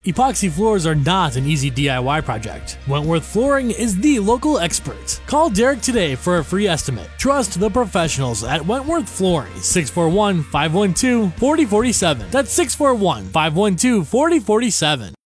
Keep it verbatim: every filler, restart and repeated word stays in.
Epoxy floors are not an easy D I Y project. Wentworth Flooring is the local expert. Call Derek today for a free estimate. Trust the professionals at Wentworth Flooring. six four one, five one two, four zero four seven. That's six four one, five one two, four zero four seven.